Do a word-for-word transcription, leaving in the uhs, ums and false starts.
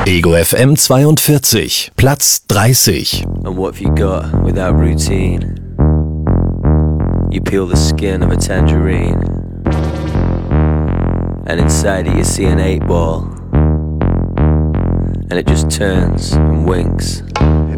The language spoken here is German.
Ego F M zweiundvierzig, Platz dreißig. And what have you got without routine? You peel the skin of a tangerine, and inside it you see an eight ball, and it just turns and winks.